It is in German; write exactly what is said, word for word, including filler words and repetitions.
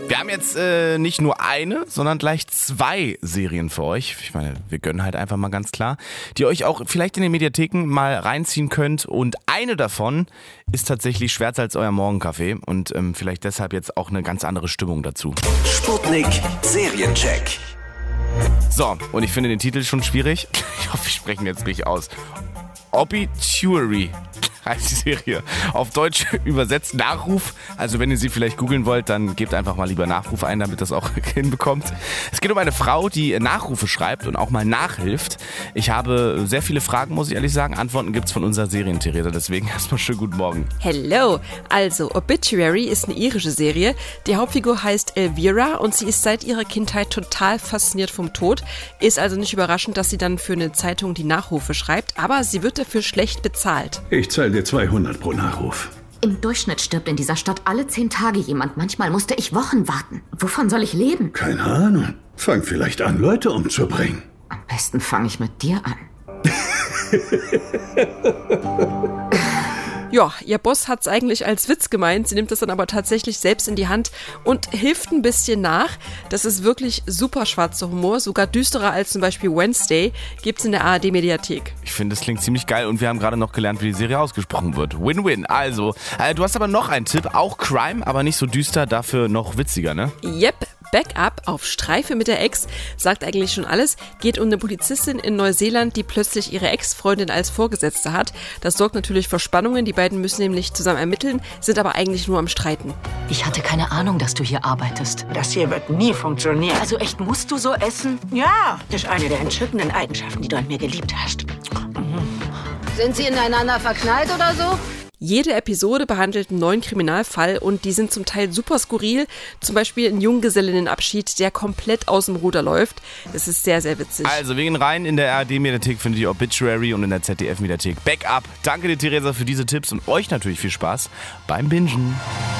Wir haben jetzt äh, nicht nur eine, sondern gleich zwei Serien für euch. Ich meine, wir gönnen halt einfach mal ganz klar, die euch auch vielleicht in den Mediatheken mal reinziehen könnt. Und eine davon ist tatsächlich Schwärzer als euer Morgenkaffee und ähm, vielleicht deshalb jetzt auch eine ganz andere Stimmung dazu. Sputnik Seriencheck. So, und ich finde den Titel schon schwierig. Ich hoffe, ich spreche ihn jetzt richtig aus. Obituary heißt die Serie. Auf Deutsch übersetzt Nachruf. Also wenn ihr sie vielleicht googeln wollt, dann gebt einfach mal lieber Nachruf ein, damit das auch hinbekommt. Es geht um eine Frau, die Nachrufe schreibt und auch mal nachhilft. Ich habe sehr viele Fragen, muss ich ehrlich sagen. Antworten gibt's von unserer Serien-Theresa. Deswegen erstmal schönen guten Morgen. Hello! Also, Obituary ist eine irische Serie. Die Hauptfigur heißt Elvira und sie ist seit ihrer Kindheit total fasziniert vom Tod. Ist also nicht überraschend, dass sie dann für eine Zeitung die Nachrufe schreibt, aber sie wird dafür schlecht bezahlt. Ich zahle dir zweihundert pro Nachruf. Im Durchschnitt stirbt in dieser Stadt alle zehn Tage jemand. Manchmal musste ich Wochen warten. Wovon soll ich leben? Keine Ahnung. Fang vielleicht an, Leute umzubringen. Am besten fange ich mit dir an. Ja, ihr Boss hat's eigentlich als Witz gemeint, sie nimmt das dann aber tatsächlich selbst in die Hand und hilft ein bisschen nach. Das ist wirklich super schwarzer Humor, sogar düsterer als zum Beispiel Wednesday, gibt's in der A R D-Mediathek. Ich finde, das klingt ziemlich geil und wir haben gerade noch gelernt, wie die Serie ausgesprochen wird. Win-win. Also, äh, du hast aber noch einen Tipp, auch Crime, aber nicht so düster, dafür noch witziger, ne? Yep. Backup auf Streife mit der Ex sagt eigentlich schon alles. Geht um eine Polizistin in Neuseeland, die plötzlich ihre Ex-Freundin als Vorgesetzte hat. Das sorgt natürlich für Spannungen. Die beiden müssen nämlich zusammen ermitteln, sind aber eigentlich nur am Streiten. Ich hatte keine Ahnung, dass du hier arbeitest. Das hier wird nie funktionieren. Also echt, musst du so essen? Ja, das ist eine der entzückenden Eigenschaften, die du an mir geliebt hast. Sind sie ineinander verknallt oder so? Jede Episode behandelt einen neuen Kriminalfall und die sind zum Teil super skurril. Zum Beispiel ein Junggesellinnenabschied, der komplett aus dem Ruder läuft. Das ist sehr, sehr witzig. Also, wir gehen rein. In der A R D-Mediathek findet ihr Obituary und in der Z D F-Mediathek Backup. Danke dir, Theresa, für diese Tipps und euch natürlich viel Spaß beim Bingen.